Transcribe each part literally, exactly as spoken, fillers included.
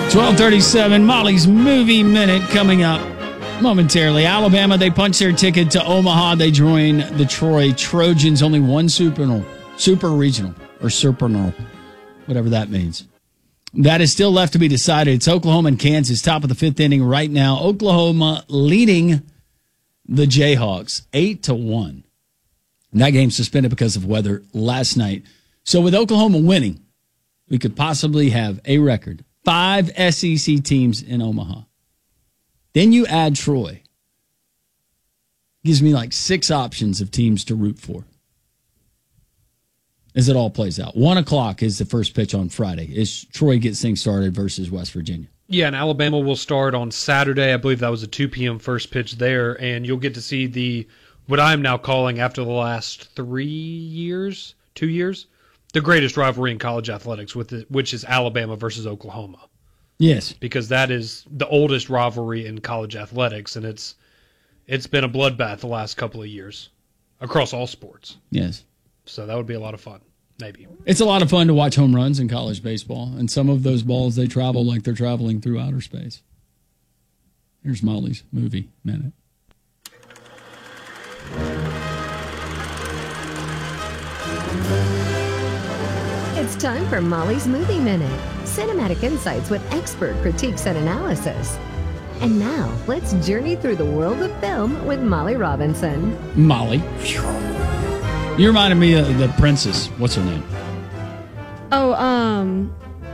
twelve thirty-seven, Molly's Movie Minute coming up momentarily. Alabama, they punch their ticket to Omaha. They join the Troy Trojans. Only one super, super regional or supernal, whatever that means. That is still left to be decided. It's Oklahoma and Kansas, top of the fifth inning right now. Oklahoma leading the Jayhawks eight to one. That game suspended because of weather last night. So with Oklahoma winning, we could possibly have a record. Five S E C teams in Omaha. Then you add Troy. Gives me like six options of teams to root for as it all plays out. One o'clock is the first pitch on Friday. As Troy gets things started versus West Virginia. Yeah, and Alabama will start on Saturday. I believe that was a two p.m. first pitch there, and you'll get to see the what I'm now calling, after the last three years, two years, the greatest rivalry in college athletics, with the, which is Alabama versus Oklahoma. Yes. Because that is the oldest rivalry in college athletics, and it's it's been a bloodbath the last couple of years across all sports. Yes. So that would be a lot of fun, maybe. It's a lot of fun to watch home runs in college baseball, and some of those balls, they travel like they're traveling through outer space. Here's Molly's Movie Minute. It's time for Molly's Movie Minute. Cinematic insights with expert critiques and analysis. And now, let's journey through the world of film with Molly Robinson. Molly. You reminded me of the princess. What's her name? Oh, um...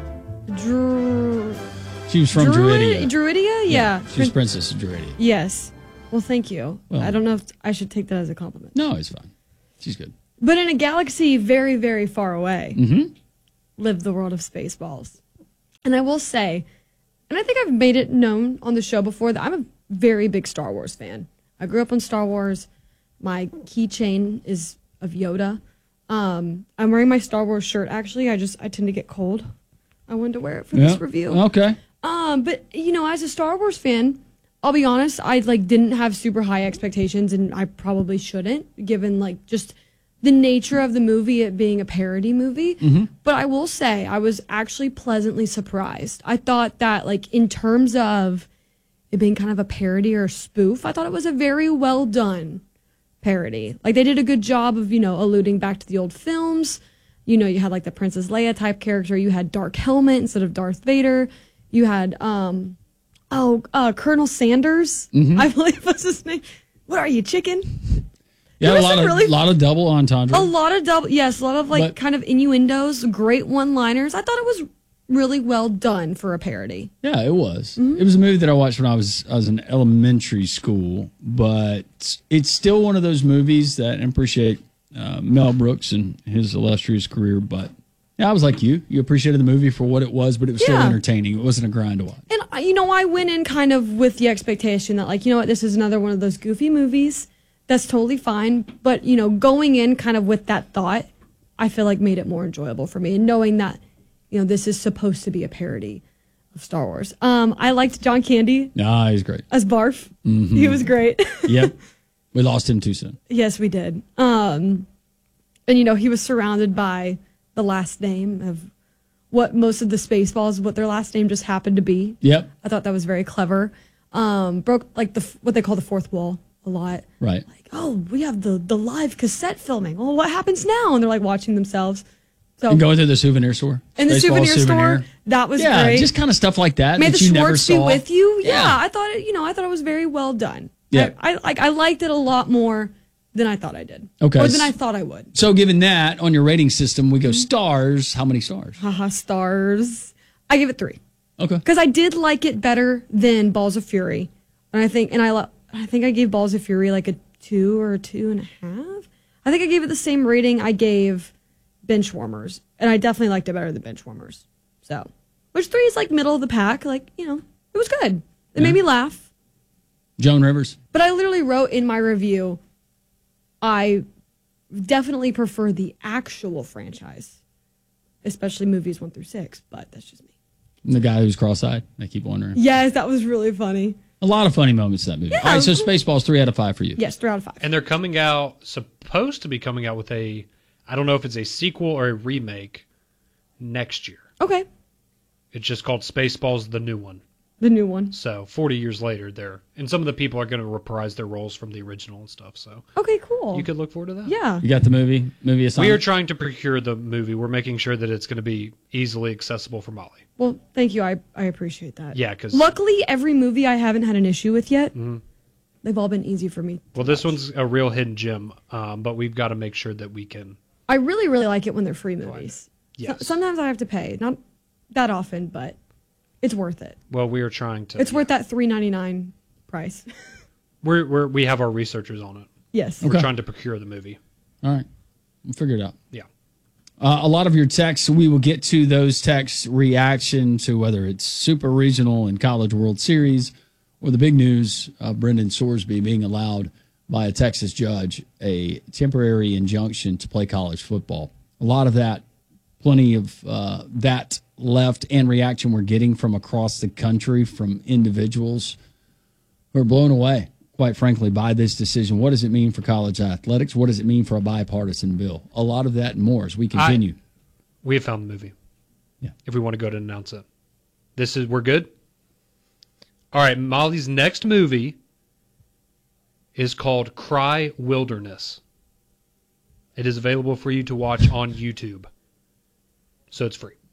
Dru- She was from Druidia. Druidia? Yeah. yeah she was Princess of Druidia. Yes. Well, thank you. Well, I don't know if I should take that as a compliment. No, it's fine. She's good. But in a galaxy very, very far away, mm-hmm. lived the world of Spaceballs. And I will say, and I think I've made it known on the show before, that I'm a very big Star Wars fan. I grew up on Star Wars. My keychain is of Yoda. Um, I'm wearing my Star Wars shirt, actually. I just, I tend to get cold. I wanted to wear it for yep. this review. Okay. Um, but, you know, as a Star Wars fan, I'll be honest, I, like, didn't have super high expectations, and I probably shouldn't, given, like, just the nature of the movie, it being a parody movie. Mm-hmm. But I will say, I was actually pleasantly surprised. I thought that, like, in terms of it being kind of a parody or a spoof, I thought it was a very well done parody. Like, they did a good job of, you know, alluding back to the old films. You know, you had, like, the Princess Leia type character. You had Dark Helmet instead of Darth Vader. You had, um, oh, uh, Colonel Sanders, mm-hmm. I believe was his name. What are you, chicken? Yeah, a lot of, really, lot of double entendre. A lot of double, yes, a lot of, like, but, kind of innuendos, great one-liners. I thought it was really well done for a parody. Yeah, it was. Mm-hmm. It was a movie that I watched when I was I was in elementary school, but it's still one of those movies that I appreciate uh, Mel Brooks and his illustrious career, but yeah, I was like you. You appreciated the movie for what it was, but it was yeah. still entertaining. It wasn't a grind to watch. And, you know, I went in kind of with the expectation that, like, you know what, this is another one of those goofy movies. That's totally fine. But, you know, going in kind of with that thought, I feel like made it more enjoyable for me. And knowing that, you know, this is supposed to be a parody of Star Wars. Um, I liked John Candy. Ah, he's great. As Barf. Mm-hmm. He was great. Yep. We lost him too soon. Yes, we did. Um, and, you know, he was surrounded by the last name of what most of the Spaceballs, what their last name just happened to be. Yep. I thought that was very clever. Um, broke, like, the what they call the fourth wall a lot. Right. Like, oh, we have the, the live cassette filming. Well, what happens now? And they're, like, watching themselves. So and going to the souvenir store. In the souvenir, souvenir store. That was yeah, great. Just kind of stuff like that. May that the you Schwartz never be saw. with you. Yeah, yeah, I thought it, you know, I thought it was very well done. Yeah. I, I like I liked it a lot more than I thought I did. Okay. Or than I thought I would. So given that, on your rating system, we go stars. How many stars? Haha, stars. I give it three. Okay. Because I did like it better than Balls of Fury. And I think and I lo- I think I gave Balls of Fury like a two or a two and a half. I think I gave it the same rating I gave Benchwarmers. And I definitely liked it better than Benchwarmers. So, which three is like middle of the pack. Like, you know, it was good. It yeah. made me laugh. Joan Rivers. But I literally wrote in my review, I definitely prefer the actual franchise, especially movies one through six, but that's just me. And the guy who's cross-eyed, I keep wondering. Yes, that was really funny. A lot of funny moments in that movie. Yeah. All right, so Spaceballs, three out of five for you. Yes, three out of five. And they're coming out, supposed to be coming out with a, I don't know if it's a sequel or a remake next year. Okay. It's just called Spaceballs, the new one. The new one. So forty years later, they're and some of the people are going to reprise their roles from the original and stuff. So Okay, cool. you could look forward to that. Yeah. You got the movie movie assignment? We are trying to procure the movie. We're making sure that it's going to be easily accessible for Molly. Well, thank you. I, I appreciate that. Yeah, because Luckily, every movie I haven't had an issue with yet, Mhm. they've all been easy for me. to well, this watch. one's a real hidden gem, um, but we've got to make sure that we can. I really, really like it when they're free movies. Yes. So- sometimes I have to pay. Not that often, but it's worth it. Well, we are trying to. It's worth that three ninety-nine price. We're, we're we have our researchers on it. Yes. We're Okay. trying to procure the movie. All right. We'll figure it out. Yeah. Uh, a lot of your texts, we will get to those texts reaction to whether it's Super Regional and College World Series or the big news of Brendan Sorsby being allowed by a Texas judge a temporary injunction to play college football. A lot of that, plenty of uh, that left and reaction we're getting from across the country from individuals who are blown away, quite frankly, by this decision. What does it mean for college athletics? What does it mean for a bipartisan bill? A lot of that and more as we continue. I, we have found the movie. Yeah. If we want to go to announce it. This is, we're good? All right, Molly's next movie is called Cry Wilderness. It is available for you to watch on YouTube. So it's free.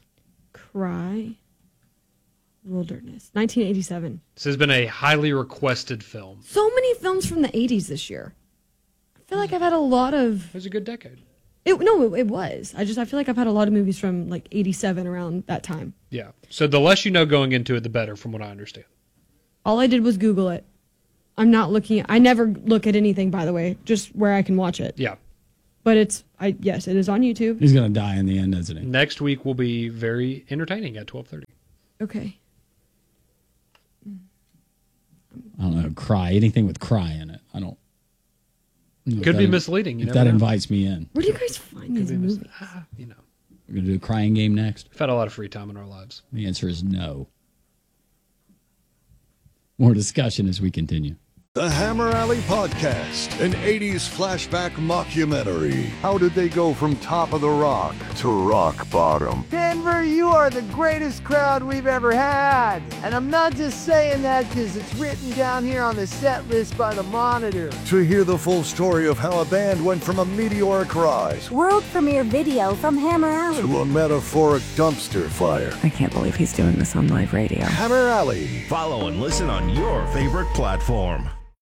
Cry Wilderness. nineteen eighty-seven. This has been a highly requested film. So many films from the eighties this year. I feel like I've had a lot of. It was a good decade. It, no, it, it was. I just I feel like I've had a lot of movies from like eighty-seven around that time. Yeah. So the less you know going into it, the better, from what I understand. All I did was Google it. I'm not looking. I never look at anything, by the way, just where I can watch it. Yeah. But it's, I yes, it is on YouTube. He's going to die in the end, isn't he? Next week will be very entertaining at twelve thirty. Okay. I don't know, cry. Anything with cry in it. I don't. if Could that be in- misleading. You If never that know. invites me in. Where do you guys find these Could be mis- movies? ah, you know, We're going to do a crying game next. we've had a lot of free time in our lives. The answer is no. More discussion as we continue. The Hammer Alley Podcast, an eighties flashback mockumentary. How did they go from top of the rock to rock bottom? Denver, you are the greatest crowd we've ever had. And I'm not just saying that because it's written down here on the set list by the Monitor. To hear the full story of how a band went from a meteoric rise World premiere video from Hammer Alley. to a metaphoric dumpster fire. I can't believe he's doing this on live radio. Hammer Alley. Follow and listen on your favorite platform.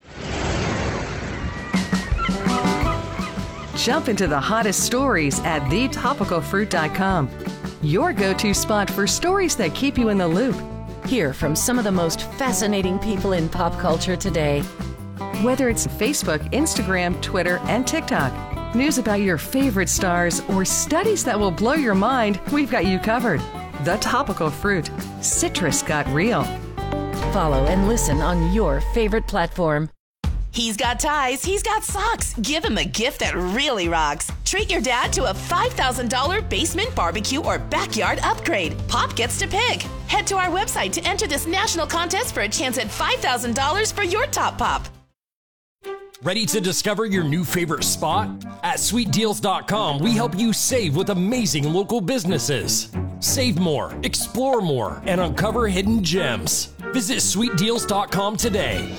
Jump into the hottest stories at the topical fruit dot com. Your go-to spot for stories that keep you in the loop. Hear from some of the most fascinating people in pop culture today. Whether it's Facebook, Instagram, Twitter, and TikTok. News about your favorite stars or studies that will blow your mind, we've got you covered. The Topical Fruit. Citrus got real. Follow and listen on your favorite platform. He's got ties, he's got socks. Give him a gift that really rocks. Treat your dad to a five thousand dollars basement barbecue or backyard upgrade. Pop gets to pick. Head to our website to enter this national contest for a chance at five thousand dollars for your top pop. Ready to discover your new favorite spot? At sweet deals dot com, we help you save with amazing local businesses. Save more, explore more, and uncover hidden gems. Visit sweet deals dot com today.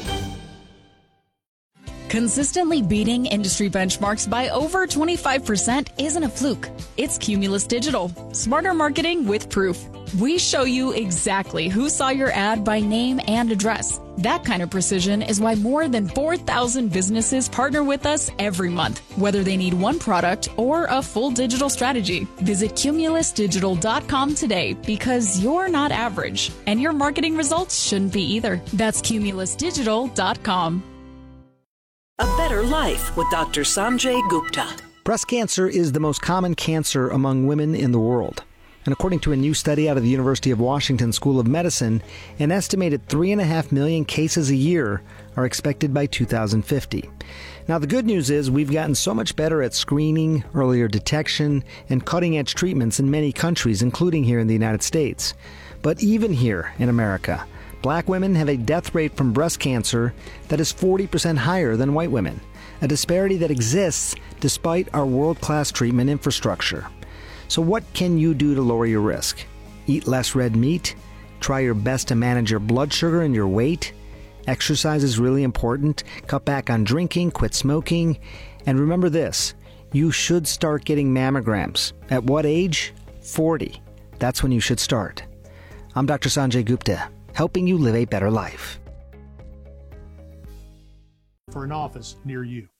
Consistently beating industry benchmarks by over twenty-five percent isn't a fluke. It's Cumulus Digital. Smarter marketing with proof. We show you exactly who saw your ad by name and address. That kind of precision is why more than four thousand businesses partner with us every month, whether they need one product or a full digital strategy. Visit cumulus digital dot com today because you're not average, and your marketing results shouldn't be either. That's cumulus digital dot com. A Better Life with Doctor Sanjay Gupta. Breast cancer is the most common cancer among women in the world. And according to a new study out of the University of Washington School of Medicine, an estimated three and a half million cases a year are expected by two thousand fifty. Now, the good news is we've gotten so much better at screening, earlier detection, and cutting-edge treatments in many countries, including here in the United States. But even here in America, Black women have a death rate from breast cancer that is forty percent higher than white women, a disparity that exists despite our world-class treatment infrastructure. So what can you do to lower your risk? Eat less red meat. Try your best to manage your blood sugar and your weight. Exercise is really important. Cut back on drinking, quit smoking. And remember this, you should start getting mammograms. At what age? forty. That's when you should start. I'm Doctor Sanjay Gupta, helping you live a better life. For an office near you.